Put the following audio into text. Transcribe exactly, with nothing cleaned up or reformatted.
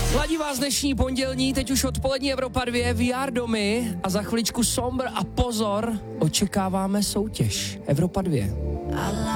Ladí vás dnešní pondělní, teď už odpolední Evropa dva, V R domy a za chviličku Sombr a pozor, očekáváme soutěž Evropa dva.